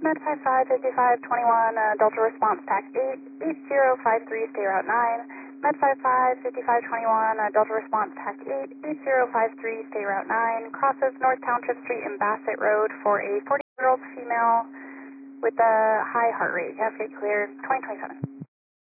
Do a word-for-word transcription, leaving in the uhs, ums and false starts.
Med five five fifty-five twenty-one, uh, Delta response T A C eight, eight zero five three, stay route nine. Med five five fifty-five twenty-one, uh, Delta response T A C eight, eight zero five three, stay route nine. Crosses North Township Street and Bassett Road for a forty-year-old female with a high heart rate. Cascade clear, twenty twenty-seven.